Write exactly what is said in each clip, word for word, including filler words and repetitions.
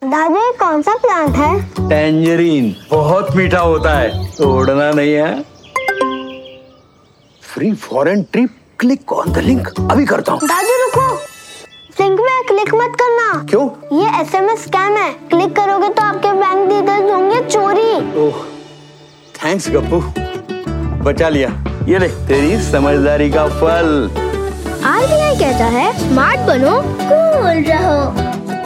दादू ये कौन सा प्लांट है? टेंजरीन, बहुत मीठा होता है, तोड़ना नहीं है। Free foreign trip, click on the link. अभी करता हूँ। दादू रुको, लिंक में क्लिक मत करना। क्यों? ये एसएमएस स्कैम है, क्लिक करोगे तो आपके बैंक डिटेल्स होंगे चोरी। ओह, थैंक्स गप्पू, बचा लिया। ये ले तेरी समझदारी का फल। आरबीआई कहता है स्मार्ट बनो, कूल रहो।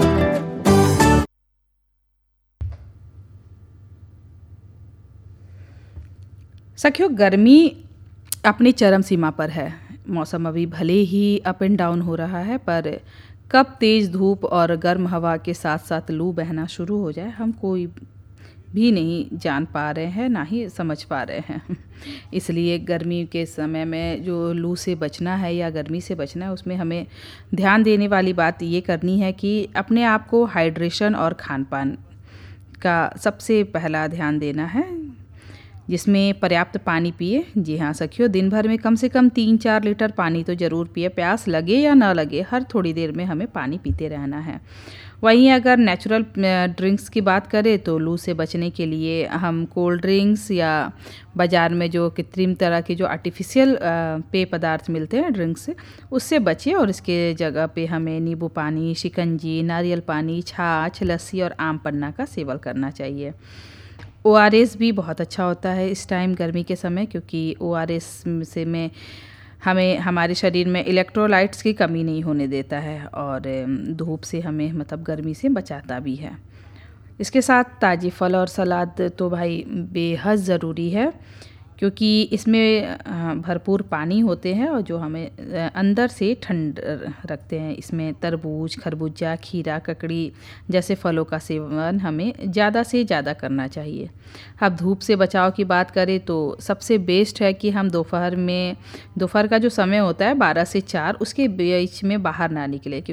सखियों, गर्मी अपनी चरम सीमा पर है। मौसम अभी भले ही अप एंड डाउन हो रहा है, पर कब तेज़ धूप और गर्म हवा के साथ साथ लू बहना शुरू हो जाए हम कोई भी नहीं जान पा रहे हैं, ना ही समझ पा रहे हैं। इसलिए गर्मी के समय में जो लू से बचना है या गर्मी से बचना है, उसमें हमें ध्यान देने वाली बात ये करनी है कि अपने आप को हाइड्रेशन और खान पान का सबसे पहला ध्यान देना है, जिसमें पर्याप्त पानी पिए। जी हाँ सखियों, दिन भर में कम से कम तीन चार लीटर पानी तो ज़रूर पिए। प्यास लगे या ना लगे, हर थोड़ी देर में हमें पानी पीते रहना है। वहीं अगर नेचुरल ड्रिंक्स की बात करें तो लू से बचने के लिए हम कोल्ड ड्रिंक्स या बाज़ार में जो कृत्रिम तरह के जो आर्टिफिशियल पेय पदार्थ मिलते हैं ड्रिंक्स से, उससे बचिए और इसके जगह पे हमें नींबू पानी, शिकंजी, नारियल पानी, छाछ, लस्सी और आम पन्ना का सेवन करना चाहिए। ओ आर एस भी बहुत अच्छा होता है इस टाइम गर्मी के समय, क्योंकि ओ आर एस से में हमें हमारे शरीर में इलेक्ट्रोलाइट्स की कमी नहीं होने देता है और धूप से हमें मतलब गर्मी से बचाता भी है। इसके साथ ताज़े फल और सलाद तो भाई बेहद ज़रूरी है, क्योंकि इसमें भरपूर पानी होते हैं और जो हमें अंदर से ठंड रखते हैं। इसमें तरबूज, खरबूजा, खीरा, ककड़ी जैसे फलों का सेवन हमें ज़्यादा से ज़्यादा करना चाहिए। अब धूप से बचाव की बात करें तो सबसे बेस्ट है कि हम दोपहर में दोपहर का जो समय होता है बारह से चार, उसके बीच में बाहर ना निकले।